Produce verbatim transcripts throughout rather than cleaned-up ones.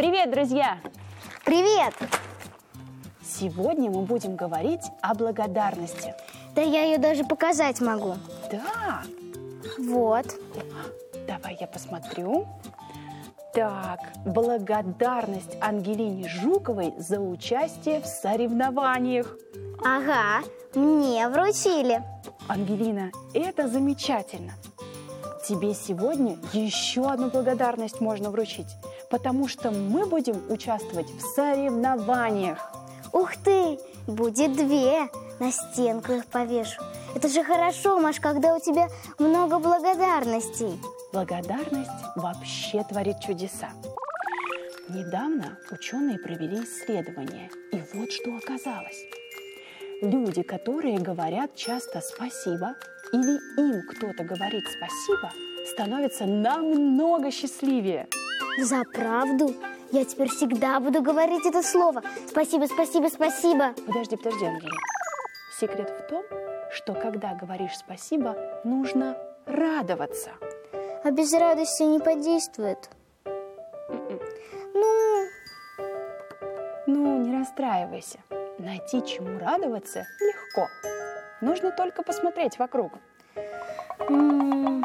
Привет, друзья! Привет! Сегодня мы будем говорить о благодарности. Да я ее даже показать могу. Да? Вот. Давай я посмотрю. Так, благодарность Ангелине Жуковой за участие в соревнованиях. Ага, мне вручили. Ангелина, это замечательно. Тебе сегодня еще одну благодарность можно вручить, потому что мы будем участвовать в соревнованиях. Ух ты, будет две, на стенку их повешу. Это же хорошо, Маш, когда у тебя много благодарностей. Благодарность вообще творит чудеса. Недавно ученые провели исследование, и вот что оказалось. Люди, которые говорят часто «спасибо», или им кто-то говорит «спасибо», становятся намного счастливее. За правду? Я теперь всегда буду говорить это слово. Спасибо, спасибо, спасибо. Подожди, подожди, Ангелина. Секрет в том, что когда говоришь «спасибо», нужно радоваться. А без радости не подействует. Ну... Ну, не расстраивайся. Найти чему радоваться легко. Нужно только посмотреть вокруг. М-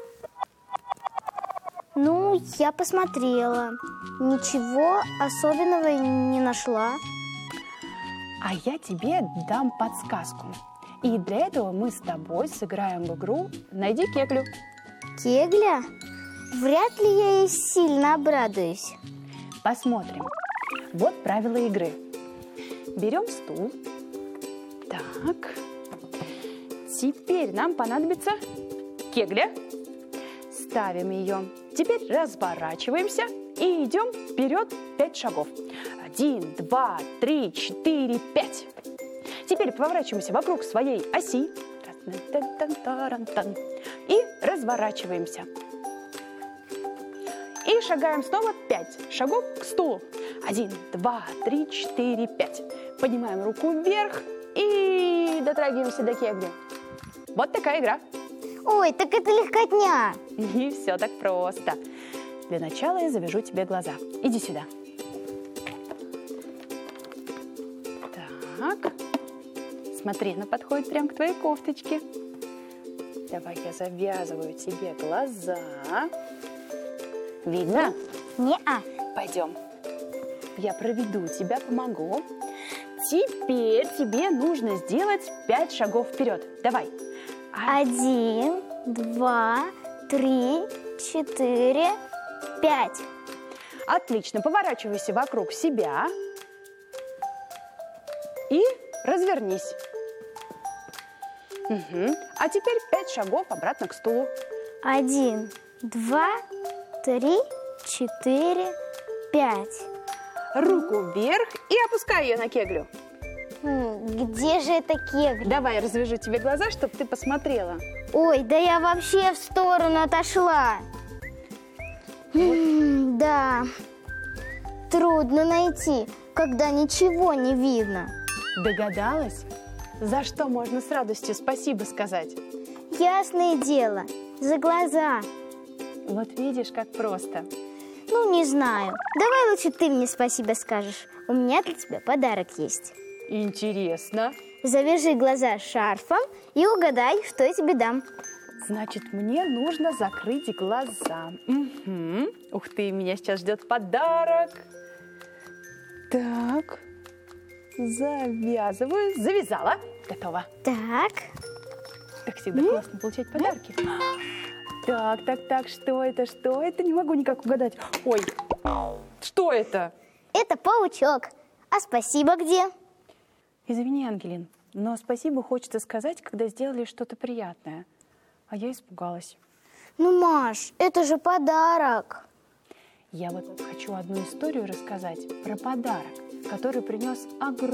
Ну, я посмотрела. Ничего особенного не нашла. А я тебе дам подсказку. И для этого мы с тобой сыграем в игру «Найди кеглю». Кегля? Вряд ли я ей сильно обрадуюсь. Посмотрим. Вот правила игры. Берем стул. Так. Теперь нам понадобится кегля. Ставим ее. Теперь разворачиваемся и идем вперед пять шагов. Один, два, три, четыре, пять. Теперь поворачиваемся вокруг своей оси. И разворачиваемся. И шагаем снова пять шагов к стулу. Один, два, три, четыре, пять. Поднимаем руку вверх и дотрагиваемся до кегли. Вот такая игра. Ой, так это легкотня. Не все так просто. Для начала я завяжу тебе глаза. Иди сюда. Так. Смотри, она подходит прямо к твоей кофточке. Давай я завязываю тебе глаза. Видно? Не-а. Пойдем. Я проведу тебя, помогу. Теперь тебе нужно сделать пять шагов вперед. Давай. Один, два, три, четыре, пять. Отлично. Поворачивайся вокруг себя. И развернись. Угу. А теперь пять шагов обратно к стулу. Один, два, три, четыре, пять. Руку вверх и опускай ее на кеглю. Хм, где же это кегля? Давай я развяжу тебе глаза, чтобы ты посмотрела. Ой, да я вообще в сторону отошла. М, Да, трудно найти, когда ничего не видно. Догадалась? За что можно с радостью спасибо сказать? Ясное дело, за глаза. Вот видишь, как просто. Ну, не знаю. Давай лучше ты мне спасибо скажешь. У меня для тебя подарок есть. Интересно. Завяжи глаза шарфом и угадай, что я тебе дам. Значит, мне нужно закрыть глаза. Угу. Ух ты, меня сейчас ждет подарок. Так. Завязываю. Завязала. Готово. Так. Так всегда классно получать подарки. Так, так, так, что это, что это? Не могу никак угадать. Ой, что это? Это паучок. А спасибо где? Извини, Ангелин, но спасибо хочется сказать, когда сделали что-то приятное. А я испугалась. Ну, Маш, это же подарок. Я вот хочу одну историю рассказать про подарок, который принес огромное